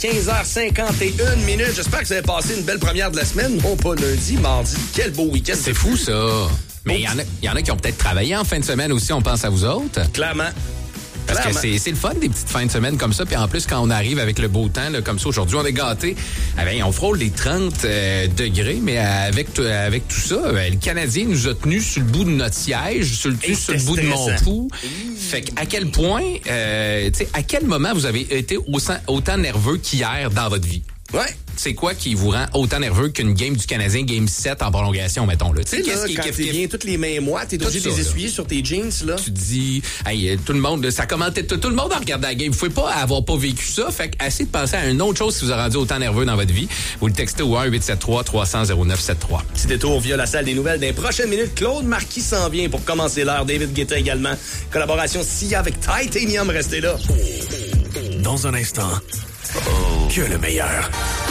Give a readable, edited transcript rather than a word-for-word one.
15h51. J'espère que vous avez passé une belle première de la semaine. Non, pas lundi, mardi. Quel beau week-end. C'est fou, ça. Mais il y en a qui ont peut-être travaillé en fin de semaine aussi, on pense à vous autres. Clairement. Parce que c'est le fun des petites fins de semaine comme ça. Puis en plus, quand on arrive avec le beau temps, là, comme ça, aujourd'hui, on est gâtés. Ah ben, on frôle les 30 degrés, mais avec tout ça, le Canadien nous a tenus sur le bout de notre siège, sur le bout de mon pouls. Fait qu'à quel point, à quel moment vous avez été autant nerveux qu'hier dans votre vie? Ouais. C'est quoi qui vous rend autant nerveux qu'une game du Canadien, game 7 en prolongation, mettons, là? Tu sais, quand t'es bien toutes les mains moites, t'es obligé de les essuyer sur tes jeans, là. Tu te dis, hey, tout le monde, ça commentait, tout le monde en regardant la game. Vous pouvez pas avoir pas vécu ça. Fait que, essayez de penser à une autre chose qui vous a rendu autant nerveux dans votre vie. Vous le textez au 1-873-300-0973. Petit détour via la salle des nouvelles. Dans les prochaines minutes, Claude Marquis s'en vient pour commencer l'heure. David Guetta également. Collaboration SIA avec Titanium. Restez là. Dans un instant, que le meilleur.